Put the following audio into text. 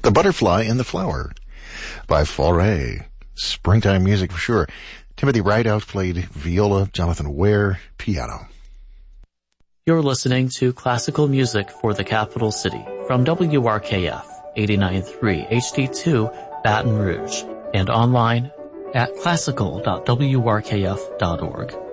The Butterfly and the Flower by Fauré. Springtime music for sure. Timothy Rideout played viola, Jonathan Ware, piano. You're listening to classical music for the capital city from WRKF 89.3 HD2 Baton Rouge and online at classical.wrkf.org.